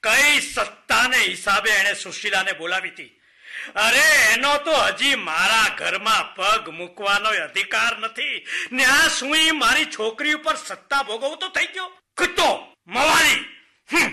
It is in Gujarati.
કઈ સત્તાને હિસાબે એને સુશીલાને બોલાવી હતી? અરે એનો તો હજી મારા ઘરમાં પગ મૂકવાનો અધિકાર નથી ને આ શું મારી છોકરી ઉપર સત્તા ભોગવતો થઈ ગયો? કુત્તો, મવાલી!